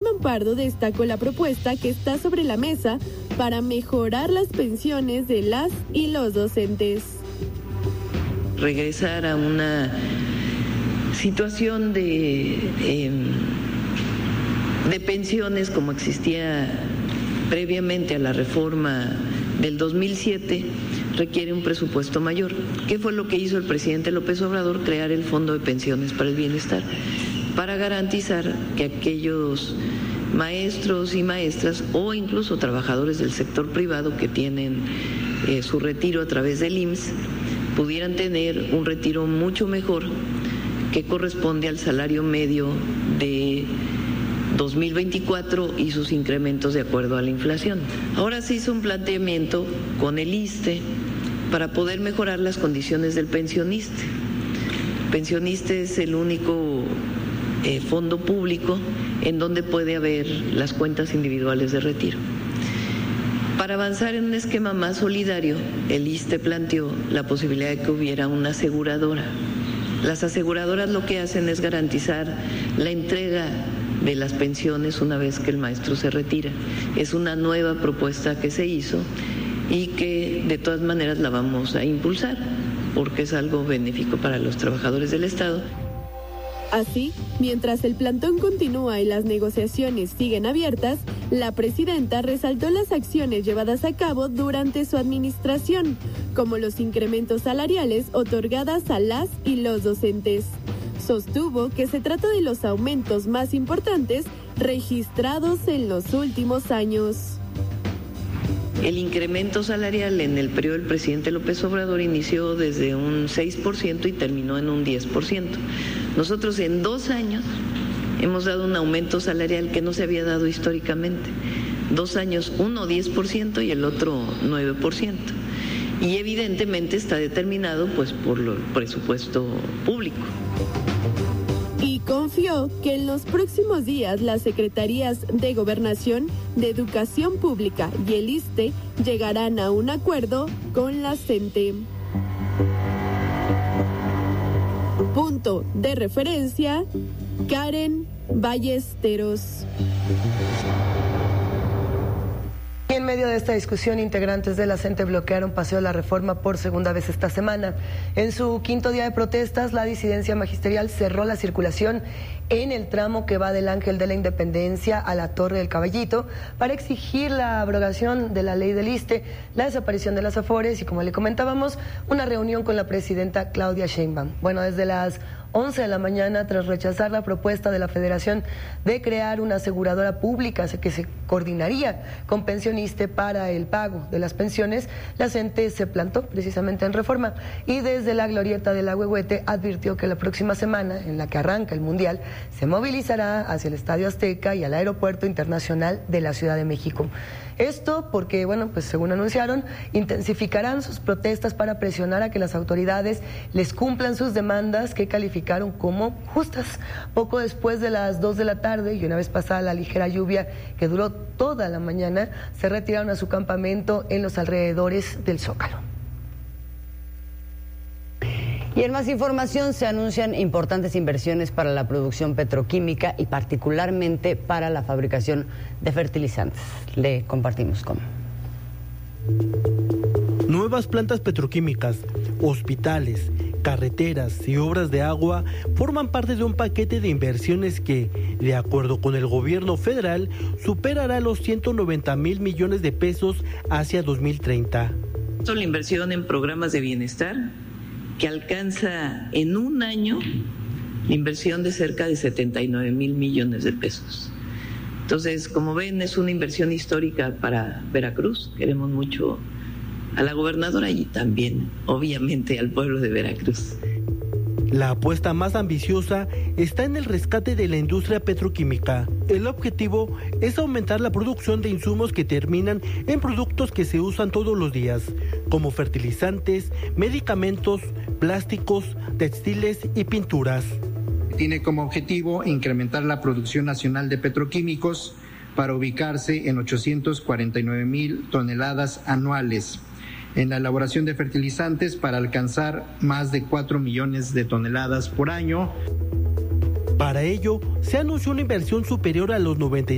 Sheinbaum Pardo destacó la propuesta que está sobre la mesa para mejorar las pensiones de las y los docentes. Regresar a una situación de pensiones como existía previamente a la reforma del 2007 requiere un presupuesto mayor. ¿Qué fue lo que hizo el presidente López Obrador? Crear el Fondo de Pensiones para el Bienestar, para garantizar que aquellos maestros y maestras o incluso trabajadores del sector privado que tienen su retiro a través del IMSS pudieran tener un retiro mucho mejor que corresponde al salario medio de 2024 y sus incrementos de acuerdo a la inflación. Ahora se hizo un planteamiento con el ISSSTE para poder mejorar las condiciones del pensionista. El pensionista es el único fondo público en donde puede haber las cuentas individuales de retiro. Para avanzar en un esquema más solidario, el ISSSTE planteó la posibilidad de que hubiera una aseguradora. Las aseguradoras lo que hacen es garantizar la entrega de las pensiones una vez que el maestro se retira. Es una nueva propuesta que se hizo y que de todas maneras la vamos a impulsar porque es algo benéfico para los trabajadores del Estado. Así, mientras el plantón continúa y las negociaciones siguen abiertas, la presidenta resaltó las acciones llevadas a cabo durante su administración, como los incrementos salariales otorgadas a las y los docentes. Sostuvo que se trata de los aumentos más importantes registrados en los últimos años. El incremento salarial en el periodo del presidente López Obrador inició desde un 6% y terminó en un 10%. Nosotros en 2 años hemos dado un aumento salarial que no se había dado históricamente. 2 años, uno 10% y el otro 9%. Y evidentemente está determinado pues por el presupuesto público. Y confió que en los próximos días las secretarías de Gobernación, de Educación Pública y el ISSSTE llegarán a un acuerdo con la CENTE. Punto de referencia, Karen Ballesteros. En medio de esta discusión, integrantes de la CENTE bloquearon Paseo de la Reforma por segunda vez esta semana. En su 5º día de protestas, la disidencia magisterial cerró la circulación en el tramo que va del Ángel de la Independencia a la Torre del Caballito para exigir la abrogación de la ley del ISSSTE, la desaparición de las Afores y, como le comentábamos, una reunión con la presidenta Claudia Sheinbaum. Bueno, desde las 11 de la mañana, tras rechazar la propuesta de la Federación de crear una aseguradora pública que se coordinaría con Pensioniste para el pago de las pensiones, la CENTE se plantó precisamente en Reforma y desde la glorieta del Ahuehuete advirtió que la próxima semana, en la que arranca el Mundial, se movilizará hacia el Estadio Azteca y al Aeropuerto Internacional de la Ciudad de México. Esto porque, bueno, pues según anunciaron, intensificarán sus protestas para presionar a que las autoridades les cumplan sus demandas que calificaron como justas. Poco después de las 2 de la tarde y una vez pasada la ligera lluvia que duró toda la mañana, se retiraron a su campamento en los alrededores del Zócalo. Y en más información, se anuncian importantes inversiones para la producción petroquímica y particularmente para la fabricación de fertilizantes. Le compartimos cómo. Nuevas plantas petroquímicas, hospitales, carreteras y obras de agua forman parte de un paquete de inversiones que, de acuerdo con el gobierno federal, superará los 190,000 millones de pesos hacia 2030. La inversión en programas de bienestar que alcanza en un año la inversión de cerca de 79,000 millones de pesos. Entonces, como ven, es una inversión histórica para Veracruz. Queremos mucho a la gobernadora y también, obviamente, al pueblo de Veracruz. La apuesta más ambiciosa está en el rescate de la industria petroquímica. El objetivo es aumentar la producción de insumos que terminan en productos que se usan todos los días, como fertilizantes, medicamentos, plásticos, textiles y pinturas. Tiene como objetivo incrementar la producción nacional de petroquímicos para ubicarse en 849,000 toneladas anuales. En la elaboración de fertilizantes para alcanzar más de 4 millones de toneladas por año. Para ello, se anunció una inversión superior a los